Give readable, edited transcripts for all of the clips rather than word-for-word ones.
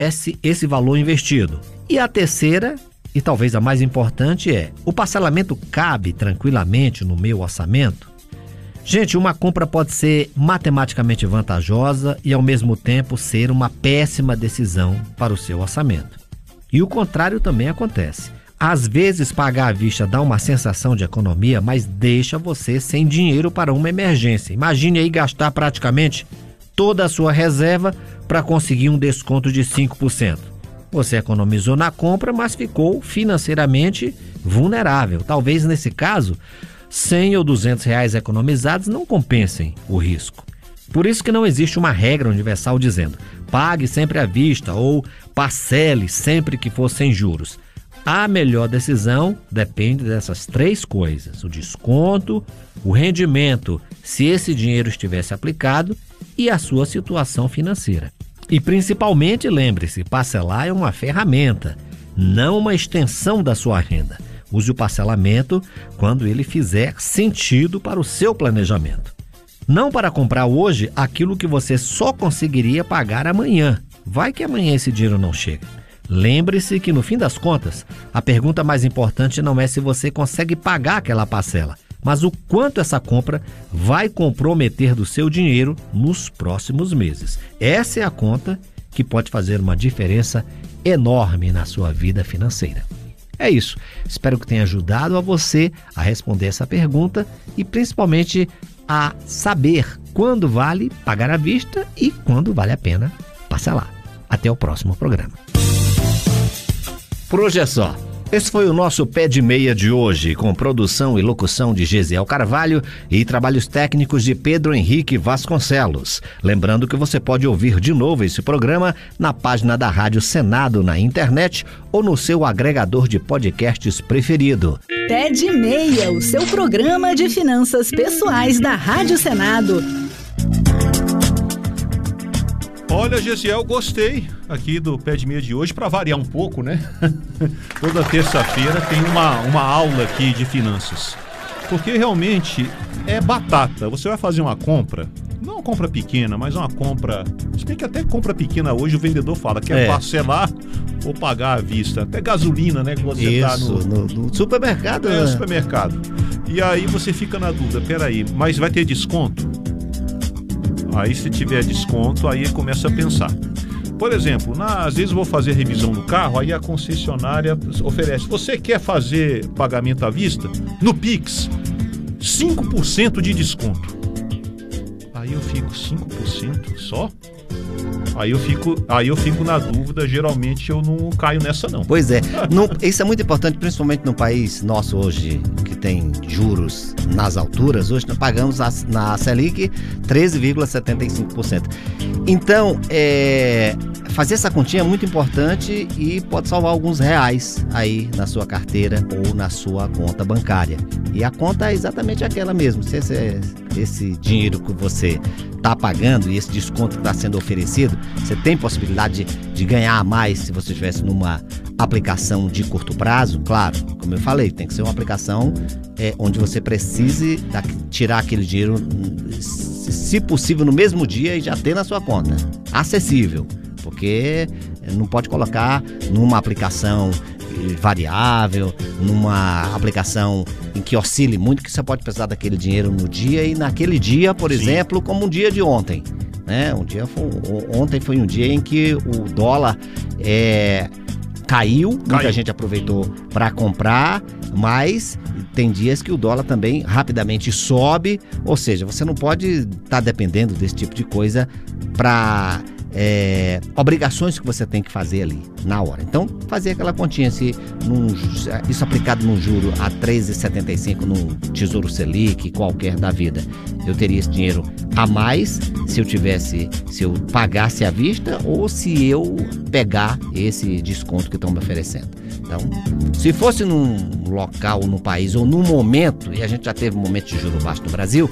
esse valor investido. E a terceira, e talvez a mais importante, é: o parcelamento cabe tranquilamente no meu orçamento? Gente, uma compra pode ser matematicamente vantajosa e ao mesmo tempo ser uma péssima decisão para o seu orçamento. E o contrário também acontece. Às vezes pagar à vista dá uma sensação de economia, mas deixa você sem dinheiro para uma emergência. Imagine aí gastar praticamente toda a sua reserva para conseguir um desconto de 5%. Você economizou na compra, mas ficou financeiramente vulnerável. Talvez nesse caso, 100 ou 200 reais economizados não compensem o risco. Por isso que não existe uma regra universal dizendo: pague sempre à vista ou parcele sempre que for sem juros. A melhor decisão depende dessas três coisas: o desconto, o rendimento, se esse dinheiro estivesse aplicado, e a sua situação financeira. E principalmente, lembre-se, parcelar é uma ferramenta, não uma extensão da sua renda. Use o parcelamento quando ele fizer sentido para o seu planejamento. Não para comprar hoje aquilo que você só conseguiria pagar amanhã. Vai que amanhã esse dinheiro não chega. Lembre-se que, no fim das contas, a pergunta mais importante não é se você consegue pagar aquela parcela, mas o quanto essa compra vai comprometer do seu dinheiro nos próximos meses. Essa é a conta que pode fazer uma diferença enorme na sua vida financeira. É isso. Espero que tenha ajudado a você a responder essa pergunta e principalmente a saber quando vale pagar à vista e quando vale a pena parcelar. Até o próximo programa. Por hoje é só. Esse foi o nosso Pé de Meia de hoje, com produção e locução de Gesiel Carvalho e trabalhos técnicos de Pedro Henrique Vasconcelos. Lembrando que você pode ouvir de novo esse programa na página da Rádio Senado na internet ou no seu agregador de podcasts preferido. Pé de Meia, o seu programa de finanças pessoais da Rádio Senado. Olha, Gesiel, gostei aqui do Pé de Meia de hoje, para variar um pouco, né? Toda terça-feira tem uma aula aqui de finanças. Porque realmente é batata. Você vai fazer uma compra, não uma compra pequena, mas uma compra... Se bem que até compra pequena hoje o vendedor fala que é parcelar ou pagar à vista. Até gasolina, né? Que você isso, tá no supermercado. No supermercado. E aí você fica na dúvida, peraí, mas vai ter desconto? Aí se tiver desconto, aí começa a pensar. Por exemplo, às vezes eu vou fazer revisão no carro, aí a concessionária oferece: você quer fazer pagamento à vista? No Pix, 5% de desconto. Aí eu fico, 5% só? Aí eu fico na dúvida, geralmente eu não caio nessa não. Pois é, isso é muito importante, principalmente no país nosso hoje, que tem juros nas alturas. Hoje nós pagamos na Selic 13,75%. Então, fazer essa continha é muito importante e pode salvar alguns reais aí na sua carteira ou na sua conta bancária. E a conta é exatamente aquela mesmo. Se esse dinheiro que você está pagando e esse desconto que está sendo oferecido, você tem possibilidade de ganhar mais se você estivesse numa aplicação de curto prazo. Claro, como eu falei, tem que ser uma aplicação onde você precise tirar aquele dinheiro, se possível, no mesmo dia e já ter na sua conta. Acessível, porque não pode colocar numa aplicação variável, numa aplicação em que oscile muito, que você pode precisar daquele dinheiro no dia e naquele dia, por exemplo, como um dia de ontem, né? Ontem foi um dia em que o dólar caiu, muita gente aproveitou para comprar, mas tem dias que o dólar também rapidamente sobe, ou seja, você não pode estar dependendo desse tipo de coisa para obrigações que você tem que fazer ali na hora. Então, fazer aquela continha, isso aplicado num juro a 13,75 num Tesouro Selic qualquer da vida, eu teria esse dinheiro a mais se eu pagasse à vista ou se eu pegar esse desconto que estão me oferecendo. Então, se fosse num local, num país ou num momento, e a gente já teve um momento de juro baixo no Brasil,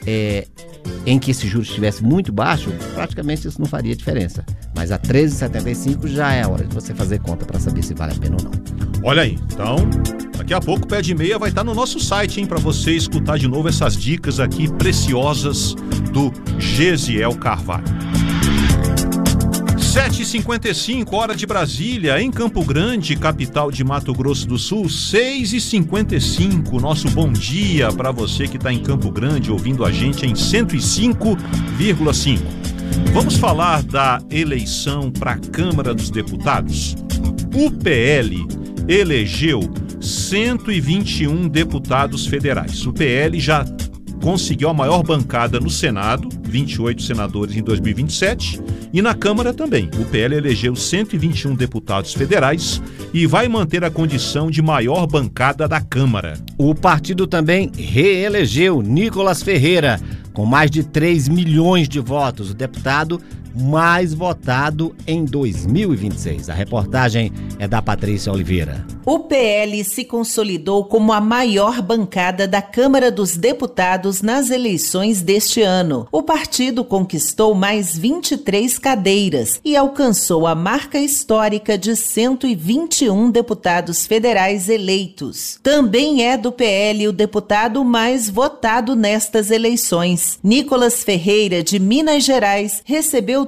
em que esse juro estivesse muito baixo, praticamente isso não faria diferença. Mas a 13,75 já é a hora de você fazer conta para saber se vale a pena ou não. Olha aí, então, daqui a pouco o Pé de Meia vai estar no nosso site, hein, para você escutar de novo essas dicas aqui preciosas do Gesiel Carvalho. 7h55, hora de Brasília, em Campo Grande, capital de Mato Grosso do Sul, 6h55. Nosso bom dia para você que está em Campo Grande, ouvindo a gente em 105,5. Vamos falar da eleição para a Câmara dos Deputados? O PL elegeu 121 deputados federais. O PL já conseguiu a maior bancada no Senado, 28 senadores em 2027, e na Câmara também. O PL elegeu 121 deputados federais e vai manter a condição de maior bancada da Câmara. O partido também reelegeu Nicolas Ferreira, com mais de 3 milhões de votos, o deputado mais votado em 2026. A reportagem é da Patrícia Oliveira. O PL se consolidou como a maior bancada da Câmara dos Deputados nas eleições deste ano. O partido conquistou mais 23 cadeiras e alcançou a marca histórica de 121 deputados federais eleitos. Também é do PL o deputado mais votado nestas eleições. Nicolas Ferreira, de Minas Gerais, recebeu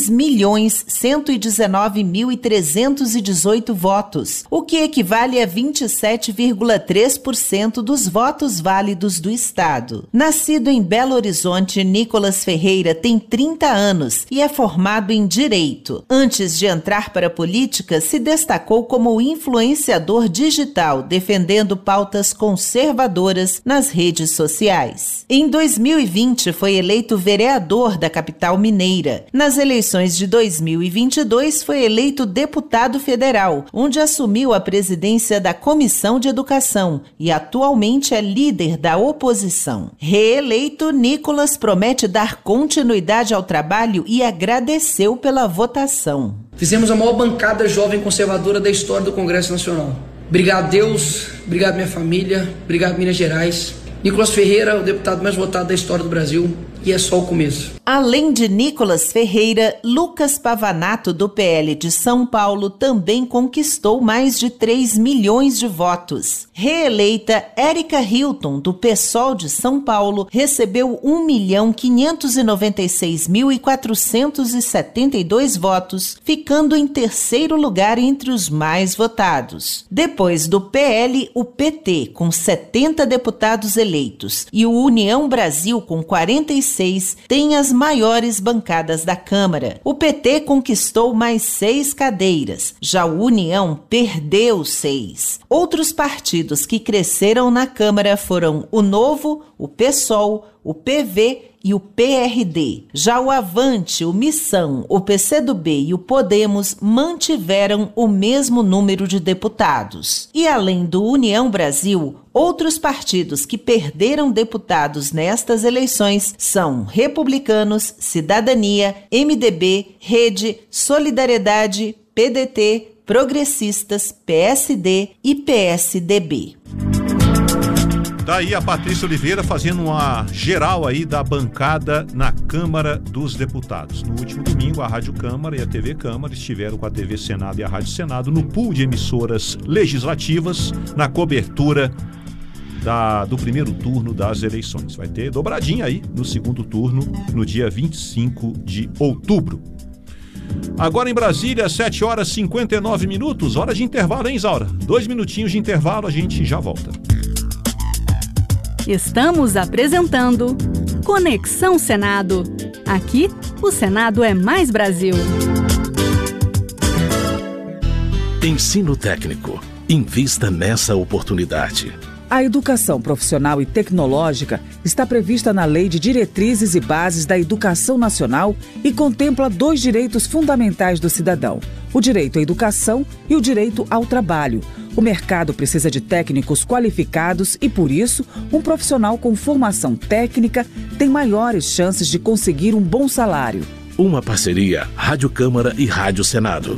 3.119.318 votos, o que equivale a 27,3% dos votos válidos do estado. Nascido em Belo Horizonte, Nicolas Ferreira tem 30 anos e é formado em Direito. Antes de entrar para a política, se destacou como influenciador digital, defendendo pautas conservadoras nas redes sociais. Em 2020, foi eleito vereador da capital mineira. Nas eleições de 2022, foi eleito deputado federal, onde assumiu a presidência da Comissão de Educação e atualmente é líder da oposição. Reeleito, Nicolas promete dar continuidade ao trabalho e agradeceu pela votação. Fizemos a maior bancada jovem conservadora da história do Congresso Nacional. Obrigado, Deus, obrigado, minha família, obrigado, Minas Gerais. Nicolas Ferreira, o deputado mais votado da história do Brasil, e é só o começo. Além de Nicolas Ferreira, Lucas Pavanato, do PL de São Paulo, também conquistou mais de 3 milhões de votos. Reeleita, Érica Hilton, do PSOL de São Paulo, recebeu 1.596.472 votos, ficando em terceiro lugar entre os mais votados. Depois do PL, o PT, com 70 deputados eleitos, e o União Brasil, com 46, tem as maiores bancadas da Câmara. O PT conquistou mais 6 cadeiras, já o União perdeu 6. Outros partidos que cresceram na Câmara foram o Novo, o PSOL, o PV e o PRD. Já o Avante, o Missão, o PCdoB e o Podemos mantiveram o mesmo número de deputados. E além do União Brasil, outros partidos que perderam deputados nestas eleições são Republicanos, Cidadania, MDB, Rede, Solidariedade, PDT, Progressistas, PSD e PSDB. Daí a Patrícia Oliveira fazendo uma geral aí da bancada na Câmara dos Deputados. No último domingo, a Rádio Câmara e a TV Câmara estiveram com a TV Senado e a Rádio Senado no pool de emissoras legislativas na cobertura do primeiro turno das eleições. Vai ter dobradinha aí no segundo turno, no dia 25 de outubro. Agora em Brasília, 7h59, hora de intervalo, hein, Isaura? 2 minutinhos de intervalo, a gente já volta. Estamos apresentando Conexão Senado. Aqui, o Senado é mais Brasil. Ensino técnico. Invista nessa oportunidade. A educação profissional e tecnológica está prevista na Lei de Diretrizes e Bases da Educação Nacional e contempla 2 direitos fundamentais do cidadão: o direito à educação e o direito ao trabalho. O mercado precisa de técnicos qualificados e, por isso, um profissional com formação técnica tem maiores chances de conseguir um bom salário. Uma parceria Rádio Câmara e Rádio Senado.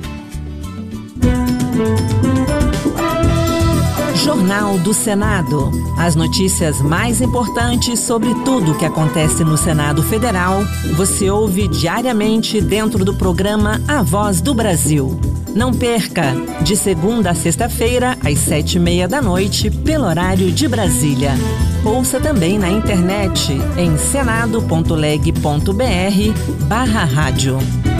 Jornal do Senado. As notícias mais importantes sobre tudo o que acontece no Senado Federal, você ouve diariamente dentro do programa A Voz do Brasil. Não perca, de segunda a sexta-feira, às 19h30, pelo horário de Brasília. Ouça também na internet em senado.leg.br/rádio.